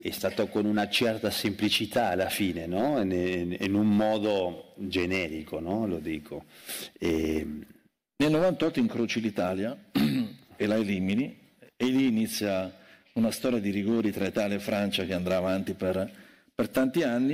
è stato con una certa semplicità alla fine, no? In un modo generico, no? Lo dico. Nel 98 incroci l'Italia e la elimini, e lì inizia una storia di rigori tra Italia e Francia che andrà avanti per tanti anni,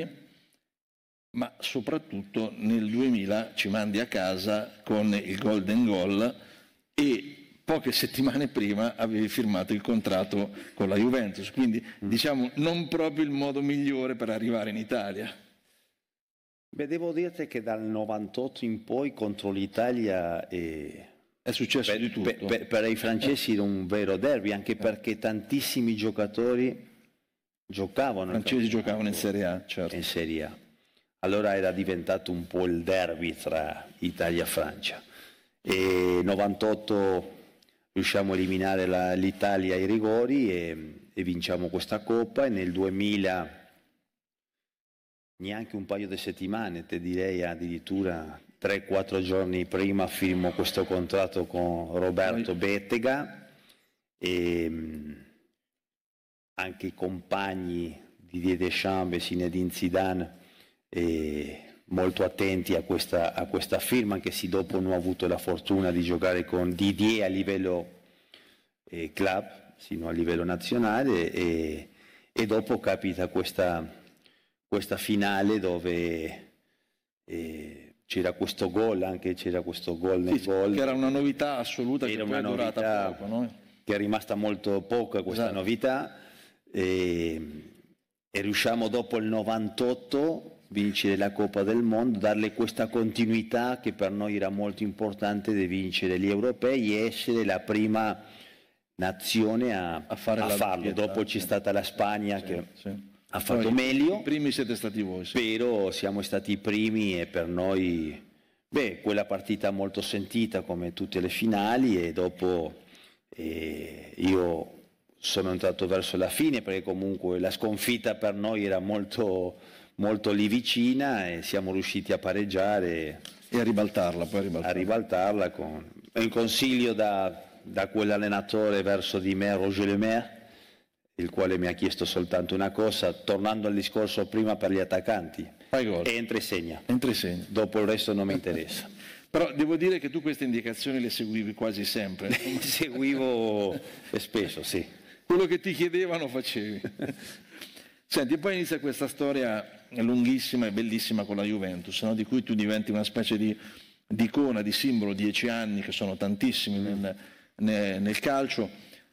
ma soprattutto nel 2000 ci mandi a casa con il Golden Goal e poche settimane prima avevi firmato il contratto con la Juventus, quindi diciamo non proprio il modo migliore per arrivare in Italia. Beh, devo dirti che dal 98 in poi contro l'Italia è successo di tutto. Per i francesi era un vero derby, anche perché tantissimi giocatori giocavano. I francesi giocavano in Serie A, certo. In Serie A. Allora era diventato un po' il derby tra Italia e Francia. E 98 riusciamo a eliminare l'Italia ai rigori e vinciamo questa Coppa, e nel 2000 neanche un paio di settimane, te direi addirittura 3-4 giorni prima, firmo questo contratto con Roberto Bettega, e anche i compagni di Didier Deschamps e Zinedine Zidane molto attenti a questa firma, anche se dopo non ho avuto la fortuna di giocare con Didier a livello club, sino a livello nazionale, e dopo capita questa finale dove c'era questo gol, nel gol. Che era una novità assoluta, che poi è durata poco, no? Che è rimasta molto poca questa novità, e riusciamo dopo il 98 vincere la Coppa del Mondo, darle questa continuità che per noi era molto importante, di vincere gli europei e essere la prima nazione a farlo. Dopo c'è stata la Spagna che ha fatto meglio. I primi siete stati voi. Però siamo stati i primi, e per noi quella partita molto sentita come tutte le finali, e dopo io sono entrato verso la fine, perché comunque la sconfitta per noi era molto, molto lì vicina, e siamo riusciti a pareggiare e a ribaltarla, con un consiglio da quell'allenatore verso di me, Roger Le Maire, il quale mi ha chiesto soltanto una cosa, tornando al discorso prima per gli attaccanti: fai gol, entra e segna. Dopo il resto non mi interessa. Però devo dire che tu queste indicazioni le seguivi quasi sempre. Seguivo spesso, sì. Quello che ti chiedevano facevi. Senti, poi inizia questa storia lunghissima e bellissima con la Juventus, no? Di cui tu diventi una specie di icona, di simbolo, 10 anni che sono tantissimi nel calcio.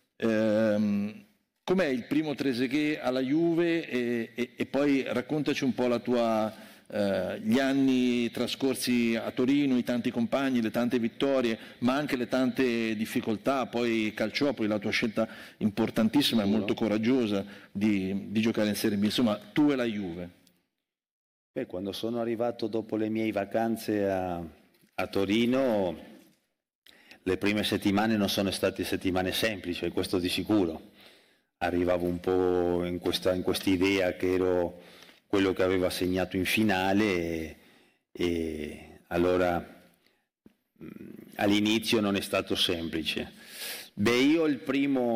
Com'è il primo Trezeguet alla Juve, e poi raccontaci un po' la tua gli anni trascorsi a Torino, i tanti compagni, le tante vittorie, ma anche le tante difficoltà. Poi Calciopoli, la tua scelta importantissima e molto coraggiosa di giocare in Serie B. Insomma, tu e la Juve. Quando sono arrivato dopo le mie vacanze a Torino, le prime settimane non sono state settimane semplici, questo di sicuro. Arrivavo un po' in questa idea che ero quello che aveva segnato in finale, e allora all'inizio non è stato semplice. Io il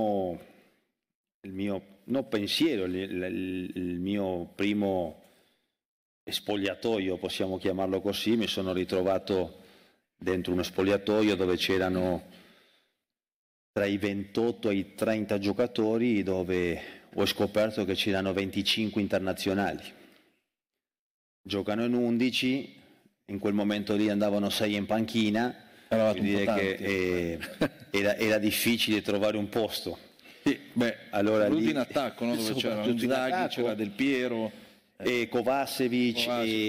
mio primo spogliatoio, possiamo chiamarlo così, mi sono ritrovato dentro uno spogliatoio dove c'erano tra i 28 e i 30 giocatori, dove ho scoperto che c'erano 25 internazionali. Giocano in 11, in quel momento lì andavano 6 in panchina, vuol dire che era difficile trovare un posto. Sì, allora lì in attacco, no? Dove c'era Inzaghi, c'era Del Piero, Kovacevic,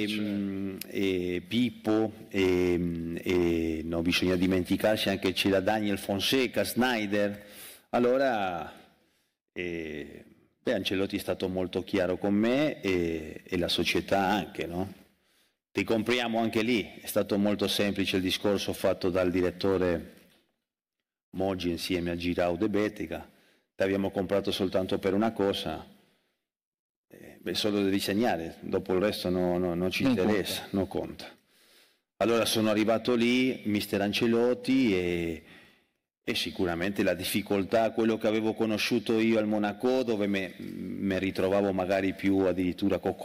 e Pippo, e no, bisogna dimenticarsi anche c'era Daniel Fonseca, Snyder. Allora Ancelotti è stato molto chiaro con me, e la società anche, no? Ti compriamo anche lì, è stato molto semplice il discorso fatto dal direttore Moggi insieme a Giraud e Bettega: ti abbiamo comprato soltanto per una cosa, solo devi segnare, dopo il resto non ci interessa, non conta. Allora sono arrivato lì, mister Ancelotti, e E sicuramente la difficoltà, quello che avevo conosciuto io al Monaco, dove mi ritrovavo magari più addirittura con